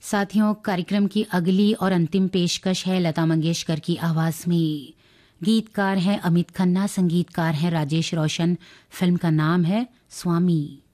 साथियों, कार्यक्रम की अगली और अंतिम पेशकश है लता मंगेशकर की आवाज में। गीतकार हैं अमित खन्ना, संगीतकार हैं राजेश रोशन। फिल्म का नाम है स्वामी।